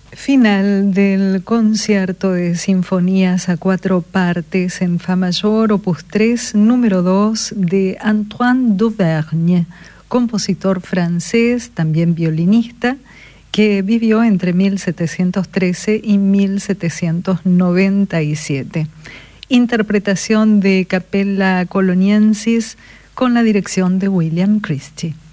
Final del concierto de sinfonías a 4 partes en fa mayor, opus 3, número 2, de Antoine Dauvergne, compositor francés, también violinista, que vivió entre 1713 y 1797. Interpretación de Capella Coloniensis con la dirección de William Christie.